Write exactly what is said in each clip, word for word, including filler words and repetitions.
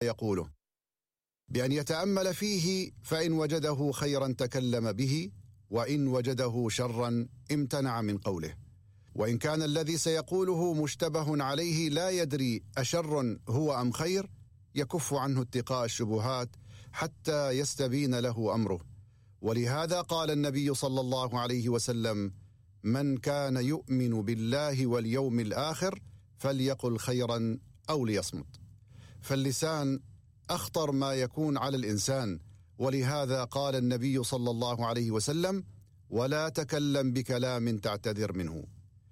يقوله، بأن يتأمل فيه، فإن وجده خيرا تكلم به، وإن وجده شرا امتنع من قوله. وإن كان الذي سيقوله مشتبه عليه لا يدري أشر هو أم خير، يكف عنه اتقاء الشبهات حتى يستبين له أمره. ولهذا قال النبي صلى الله عليه وسلم: من كان يؤمن بالله واليوم الآخر فليقل خيرا أو ليصمت. فاللسان أخطر ما يكون على الإنسان، ولهذا قال النبي صلى الله عليه وسلم: ولا تكلم بكلام تعتذر منه،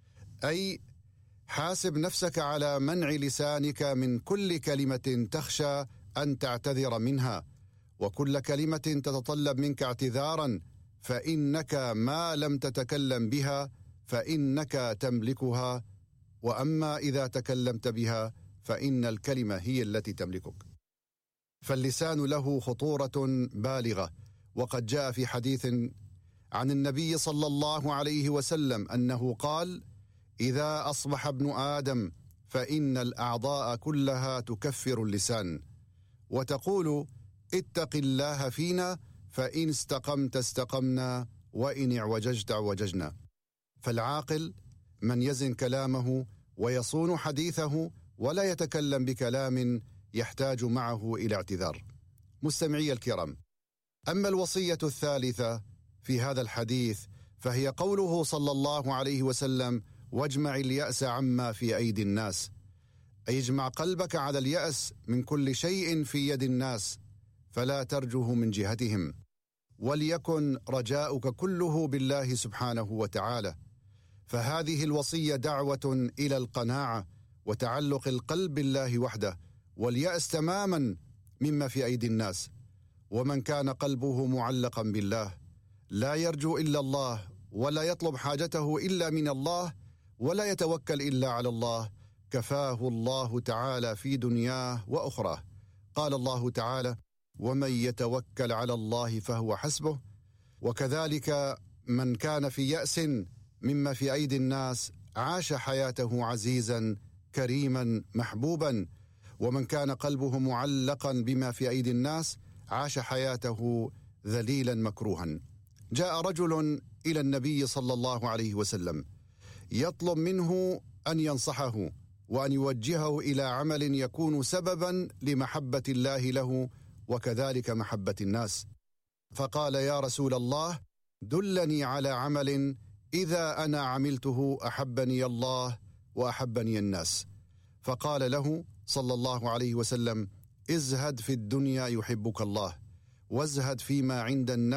أي حاسب نفسك على منع لسانك من كل كلمة تخشى أن تعتذر منها، وكل كلمة تتطلب منك اعتذارا، فإنك ما لم تتكلم بها فإنك تملكها، وأما إذا تكلمت بها فإن الكلمة هي التي تملكك. فاللسان له خطورة بالغة، وقد جاء في حديث عن النبي صلى الله عليه وسلم أنه قال: إذا أصبح ابن آدم فإن الأعضاء كلها تكفر اللسان، وتقول: اتق الله فينا، فإن استقمت استقمنا، وإن اعوججت اعوججنا. فالعاقل من يزن كلامه ويصون حديثه، ولا يتكلم بكلام يحتاج معه إلى اعتذار. مستمعي الكرام، أما الوصية الثالثة في هذا الحديث فهي قوله صلى الله عليه وسلم: واجمع اليأس عما في أيدي الناس، أي اجمع قلبك على اليأس من كل شيء في يد الناس، فلا ترجه من جهتهم، وليكن رجاؤك كله بالله سبحانه وتعالى. فهذه الوصية دعوة إلى القناعة وتعلق القلب بالله وحده، واليأس تماما مما في أيدي الناس. ومن كان قلبه معلقا بالله لا يرجو إلا الله، ولا يطلب حاجته إلا من الله، ولا يتوكل إلا على الله، كفاه الله تعالى في دنياه وأخراه. قال الله تعالى: ومن يتوكل على الله فهو حسبه. وكذلك من كان في يأس مما في أيدي الناس عاش حياته عزيزا كريما محبوبا، ومن كان قلبه معلقا بما في أيدي الناس عاش حياته ذليلا مكروها. جاء رجل إلى النبي صلى الله عليه وسلم يطلب منه أن ينصحه وأن يوجهه إلى عمل يكون سببا لمحبة الله له وكذلك محبة الناس. فقال: يا رسول الله، دلني على عمل إذا أنا عملته أحبني الله وأحبني الناس. فقال له صلى الله عليه وسلم: ازهد في الدنيا يحبك الله، وازهد فيما عند الناس